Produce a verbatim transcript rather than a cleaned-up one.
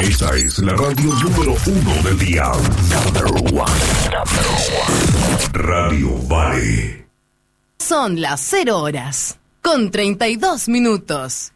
Esta es la radio número uno del día. Number one. Number one. Radio Vale. Son las cero horas, con treinta y dos minutos.